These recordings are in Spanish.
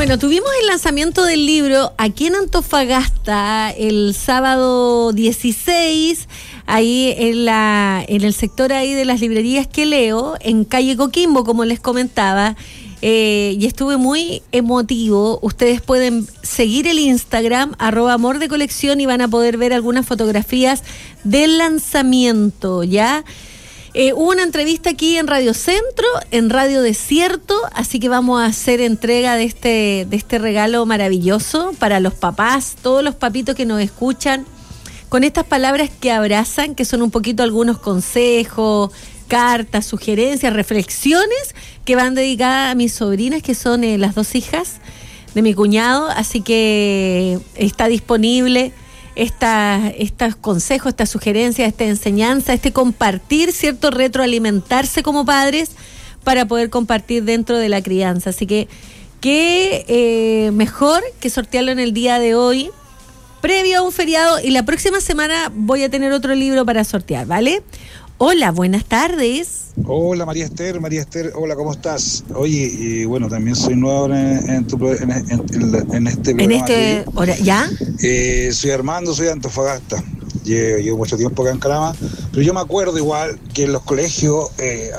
Bueno, tuvimos el lanzamiento del libro aquí en Antofagasta el sábado 16, ahí en el sector ahí de las librerías que leo, en calle Coquimbo, como les comentaba, y estuve muy emotivo. Ustedes pueden seguir el Instagram, @amordecolección, y van a poder ver algunas fotografías del lanzamiento, ¿ya? Hubo una entrevista aquí en Radio Centro, en Radio Desierto, así que vamos a hacer entrega de este regalo maravilloso para los papás, todos los papitos que nos escuchan, con estas palabras que abrazan, que son un poquito algunos consejos, cartas, sugerencias, reflexiones que van dedicadas a mis sobrinas, que son las dos hijas de mi cuñado, así que está disponible estos consejos, estas sugerencias, esta enseñanza, este compartir, ¿cierto? Retroalimentarse como padres para poder compartir dentro de la crianza. Así que, qué mejor que sortearlo en el día de hoy, previo a un feriado, y la próxima semana voy a tener otro libro para sortear, ¿vale? Hola, buenas tardes. Hola María Esther, hola, ¿cómo estás? Oye, bueno, también soy nuevo en este programa. ¿Ya? Soy Armando, soy de Antofagasta. Llevo mucho tiempo acá en Calama, pero yo me acuerdo igual que en los colegios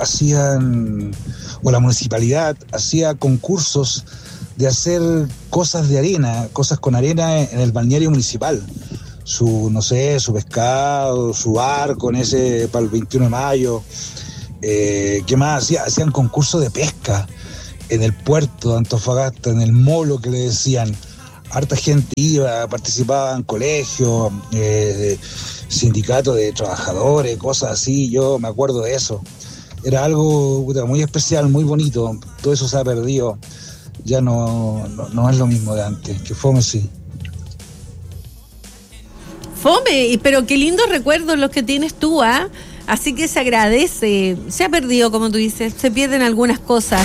la municipalidad hacía concursos de hacer cosas de arena, cosas con arena en el balneario municipal. Su pescado, su barco para el 21 de mayo. ¿Qué más? Hacían concursos de pesca en el puerto de Antofagasta, en el molo que le decían. Harta gente iba, participaba en colegios, sindicatos de trabajadores, cosas así. Yo me acuerdo de eso. Era algo muy especial, muy bonito. Todo eso se ha perdido. Ya no es lo mismo de antes. Que fome, sí. Fome, pero qué lindos recuerdos los que tienes tú, ¿ah? Así que se agradece. Se ha perdido, como tú dices, se pierden algunas cosas.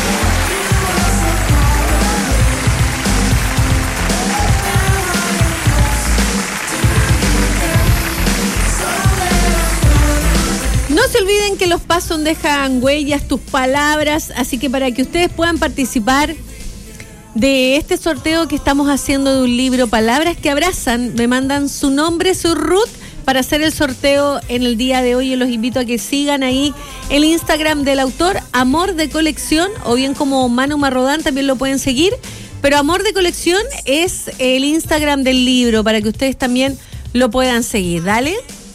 No se olviden que los pasos dejan huellas, tus palabras, así que para que ustedes puedan participar de este sorteo que estamos haciendo de un libro, Palabras que Abrazan, me mandan su nombre, su root, para hacer el sorteo en el día de hoy. Y los invito a que sigan ahí el Instagram del autor, Amor de Colección, o bien como Manu Marrodán también lo pueden seguir, pero Amor de Colección es el Instagram del libro, para que ustedes también lo puedan seguir. Dale.